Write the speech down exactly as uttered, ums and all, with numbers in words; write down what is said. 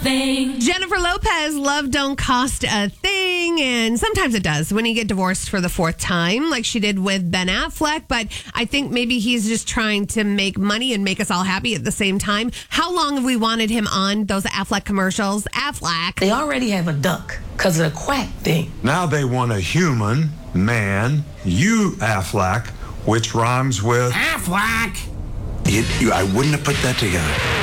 Thing. Jennifer Lopez, love don't cost a thing. And sometimes it does when you get divorced for the fourth time, like she did with Ben Affleck. But I think maybe he's just trying to make money and make us all happy at the same time. How long have we wanted him on those Affleck commercials? Affleck. They already have a duck because of the quack thing. Now they want a human, man, you Affleck, which rhymes with Affleck. You, you, I wouldn't have put that together.